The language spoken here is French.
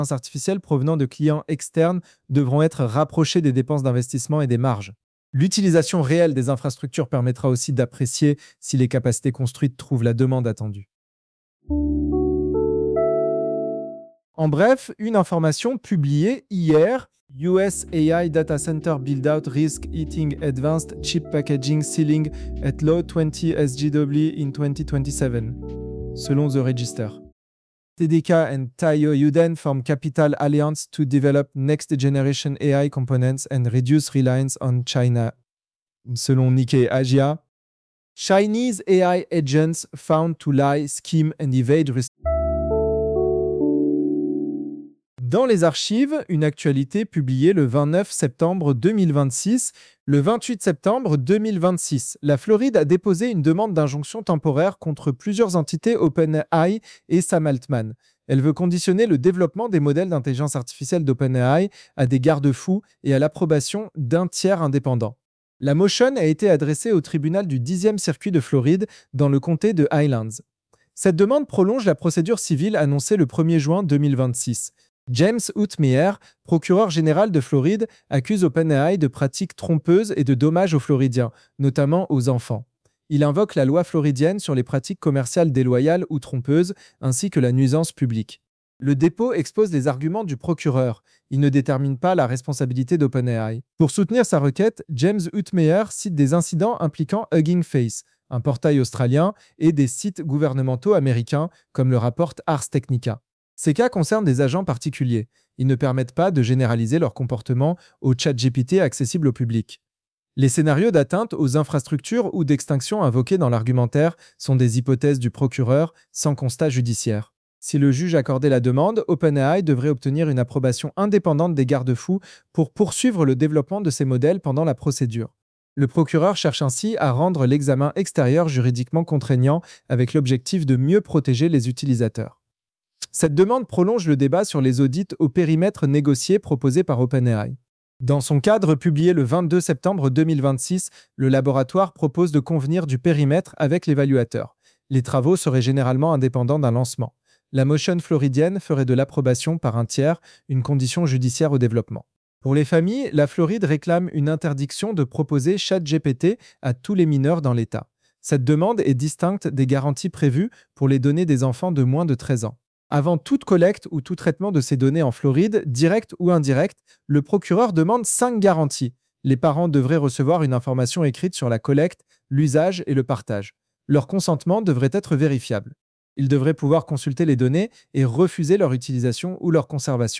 artificielles provenant de clients externes devront être rapprochées des dépenses d'investissement et des marges. L'utilisation réelle des infrastructures permettra aussi d'apprécier si les capacités construites trouvent la demande attendue. En bref, une information publiée hier: US AI Data Center Build-out Risk Eating Advanced Chip Packaging Ceiling at Low 20 SGW in 2027, selon The Register. TDK and Taiyo Yuden form Capital Alliance to develop next-generation AI components and reduce reliance on China, selon Nikkei Asia. Chinese AI agents found to lie, scheme and evade risk. Dans les archives, une actualité publiée le 29 septembre 2026. Le 28 septembre 2026, la Floride a déposé une demande d'injonction temporaire contre plusieurs entités OpenAI et Sam Altman. Elle veut conditionner le développement des modèles d'intelligence artificielle d'OpenAI à des garde-fous et à l'approbation d'un tiers indépendant. La motion a été adressée au tribunal du 10e circuit de Floride dans le comté de Highlands. Cette demande prolonge la procédure civile annoncée le 1er juin 2026. James Outmeyer, procureur général de Floride, accuse OpenAI de pratiques trompeuses et de dommages aux Floridiens, notamment aux enfants. Il invoque la loi floridienne sur les pratiques commerciales déloyales ou trompeuses, ainsi que la nuisance publique. Le dépôt expose les arguments du procureur. Il ne détermine pas la responsabilité d'OpenAI. Pour soutenir sa requête, James Outmeyer cite des incidents impliquant Hugging Face, un portail australien, et des sites gouvernementaux américains, comme le rapporte Ars Technica. Ces cas concernent des agents particuliers. Ils ne permettent pas de généraliser leur comportement au ChatGPT accessible au public. Les scénarios d'atteinte aux infrastructures ou d'extinction invoqués dans l'argumentaire sont des hypothèses du procureur sans constat judiciaire. Si le juge accordait la demande, OpenAI devrait obtenir une approbation indépendante des garde-fous pour poursuivre le développement de ces modèles pendant la procédure. Le procureur cherche ainsi à rendre l'examen extérieur juridiquement contraignant avec l'objectif de mieux protéger les utilisateurs. Cette demande prolonge le débat sur les audits au périmètre négocié proposés par OpenAI. Dans son cadre publié le 22 septembre 2026, le laboratoire propose de convenir du périmètre avec l'évaluateur. Les travaux seraient généralement indépendants d'un lancement. La motion floridienne ferait de l'approbation par un tiers une condition judiciaire au développement. Pour les familles, la Floride réclame une interdiction de proposer ChatGPT à tous les mineurs dans l'État. Cette demande est distincte des garanties prévues pour les données des enfants de moins de 13 ans. Avant toute collecte ou tout traitement de ces données en Floride, direct ou indirect, le procureur demande 5 garanties. Les parents devraient recevoir une information écrite sur la collecte, l'usage et le partage. Leur consentement devrait être vérifiable. Ils devraient pouvoir consulter les données et refuser leur utilisation ou leur conservation.